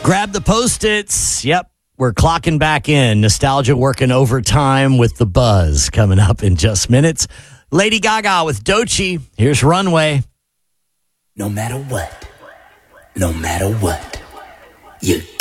Grab the Post-its. Yep, we're clocking back in. Nostalgia working overtime with the buzz coming up in just minutes. Lady Gaga with Doechii. Here's Runway. No matter what, you